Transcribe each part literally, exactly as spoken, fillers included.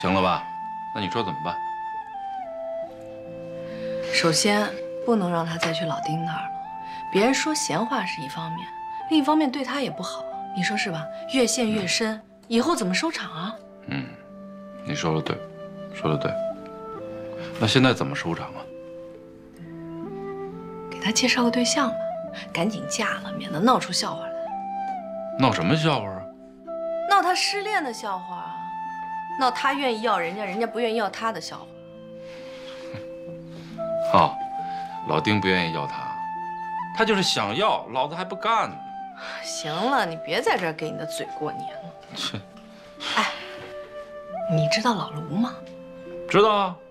行了吧？那你说怎么办？ 首先，不能让他再去老丁那儿了。别人说闲话是一方面，另一方面对他也不好，你说是吧？越陷越深，以后怎么收场啊？ 嗯，你说的对，说的对。那现在怎么收场啊？ 给他介绍个对象吧，赶紧嫁了，免得闹出笑话来。 闹什么笑话啊？ 闹他失恋的笑话啊，闹他愿意要人家，人家不愿意要他的笑话。 哦，老丁不愿意要他，他就是想要，老子还不干呢。 行了，你别在这儿给你的嘴过年了。 切， 哎，你知道老卢吗？ 知道啊。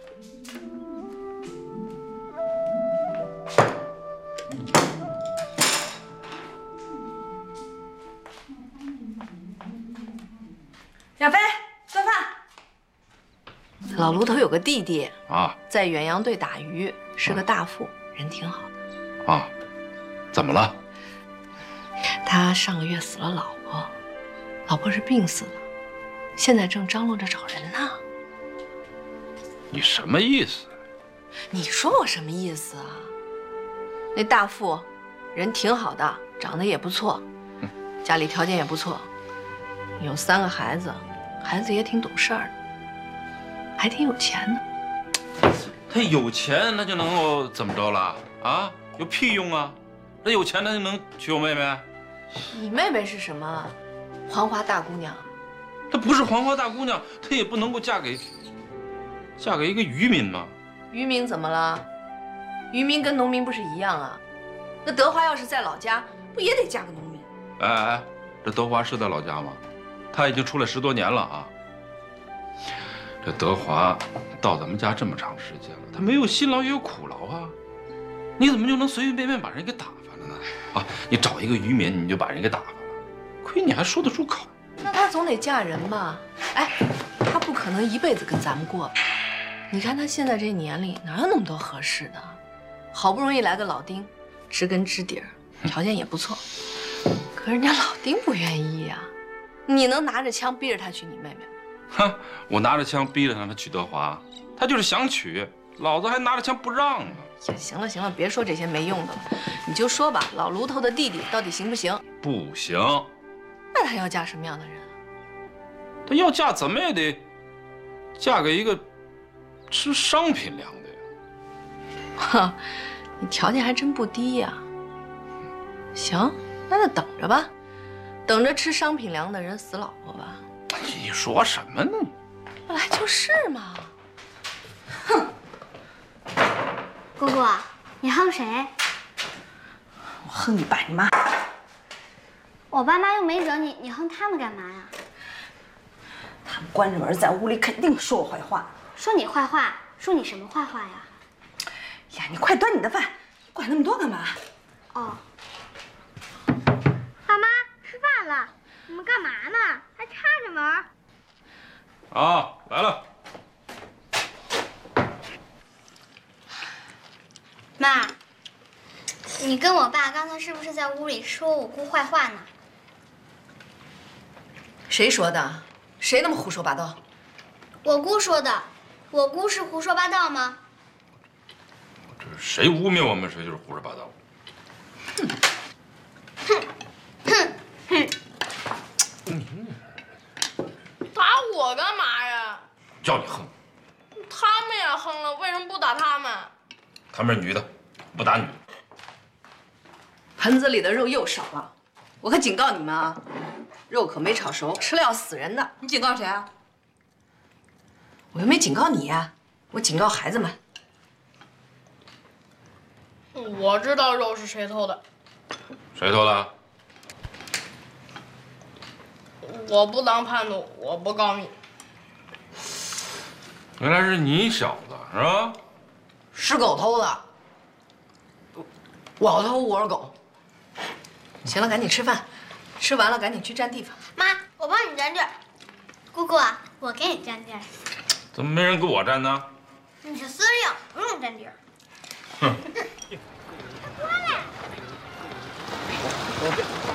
亚飞，做饭。 老卢头有个弟弟啊， 在远洋队打鱼，是个大副，人挺好的。 啊，怎么了？ 他上个月死了老婆，老婆是病死了，现在正张罗着找人呢。 你什么意思？ 你说我什么意思啊？那大副人挺好的，长得也不错，家里条件也不错，有三个孩子，孩子也挺懂事儿的，还挺有钱的。 他有钱，那就能够怎么着了？啊，有屁用啊！那有钱，他就能娶我妹妹？ 你妹妹是什么？黄花大姑娘？ 她不是黄花大姑娘，她也不能够嫁给嫁给一个渔民嘛。 渔民怎么了？渔民跟农民不是一样啊？那德华要是在老家，不也得嫁个农民？ 哎哎哎，这德华是在老家吗？他已经出来十多年了啊。这德华到咱们家这么长时间了，他没有辛劳也有苦劳啊。你怎么就能随随便便把人给打发了呢？啊，你找一个渔民你就把人给打发了，亏你还说得出口。 那她总得嫁人吧？哎，她不可能一辈子跟咱们过吧？你看她现在这年龄，哪有那么多合适的？好不容易来个老丁，知根知底儿，条件也不错，可人家老丁不愿意呀。你能拿着枪逼着他娶你妹妹吗？ 哼，我拿着枪逼着让他娶德华，他就是想娶，老子还拿着枪不让呢。 行了行了，别说这些没用的了，你就说吧，老卢头的弟弟到底行不行？ 不行。 那他要嫁什么样的人啊？ 他要嫁怎么也得嫁给一个吃商品粮的呀。 哈，你条件还真不低呀。行，那就等着吧，等着吃商品粮的人死老婆吧。 你说什么呢？ 本来就是嘛。 哼。姑姑，你恨谁？ 我恨你爸你妈。 我爸妈又没惹你，你恨他们干嘛呀？ 他们关着门在屋里，肯定说我坏话。 说你坏话？说你什么坏话呀？ 呀，你快端你的饭，管那么多干嘛？ 哦。爸妈，吃饭了，你们干嘛呢？还插着门。 啊，来了。 妈，你跟我爸刚才是不是在屋里说我姑坏话呢？ 谁说的？谁那么胡说八道？ 我姑说的。我姑是胡说八道吗？ 这谁污蔑我们，谁就是胡说八道。 哼哼哼哼！ 打我干嘛呀？ 叫你横。 他们也横了，为什么不打他们？ 他们是女的，不打女的。 盆子里的肉又少了，我可警告你们啊，肉可没炒熟，吃了要死人的。 你警告谁啊？ 我又没警告你呀，我警告孩子们。 我知道肉是谁偷的。 谁偷的？ 我不当叛徒，我不告你。 原来是你小子是吧？ 是狗偷的。我偷，我是狗。行了，赶紧吃饭，吃完了赶紧去占地方。 妈，我帮你占地儿。姑姑，我给你占地儿。 怎么没人给我占呢？ 你是司令，不用占地儿。 哼。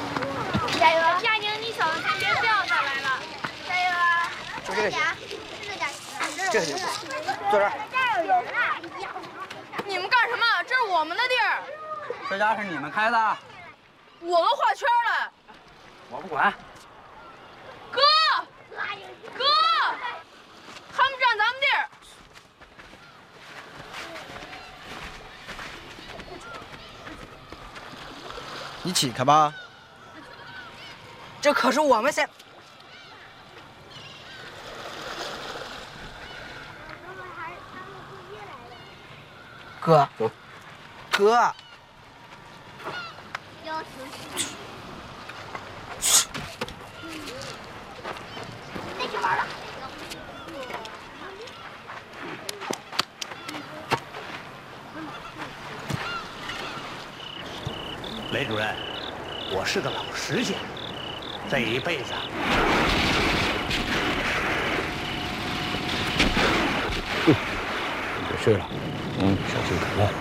加油！佳宁，你小子先别掉下来了！加油啊！ 就这个。 吃的这个地方，坐这儿。 你们干什么？这是我们的地儿。 这家是你们开的？ 我们画圈了。 我不管。 哥，哥，他们占咱们地儿。 你起开吧。这可是我们先。 哥，哥， 雷主任，我是个老实件，这一辈子。嗯，别睡了。 嗯，小心感冒。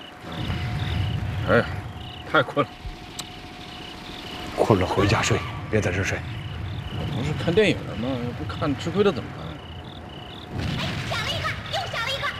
哎，太困了， 困了回家睡，别在这睡。 我不是看电影吗？不看吃亏了怎么办？ 抢了一个，又抢了一个，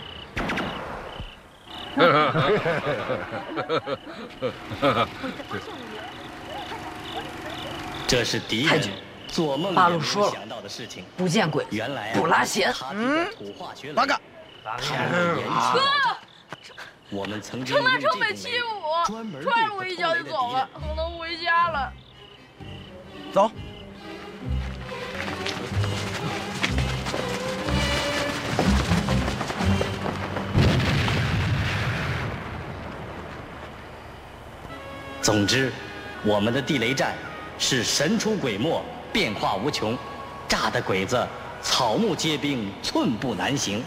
这是敌人做梦也没想到的事情。 不见鬼， 原来不拉弦。 嗯， 八个。 哥， 我们曾经程大成没欺负我，踹了我一脚就走了，我能回家了。 走。 总之，我们的地雷战是神出鬼没，变化无穷，炸的鬼子草木皆兵，寸步难行。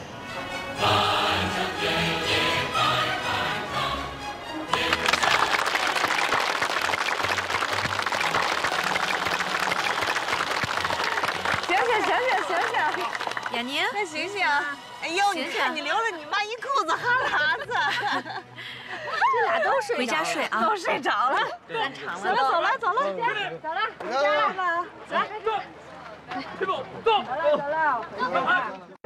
雅宁， 快醒醒！哎呦，你看你流了你妈一裤子哈喇子。这俩都睡， 回家睡啊， 都睡着了。 干场了， 走了走了走了，走了，回家了，走，走，走了走了，回家。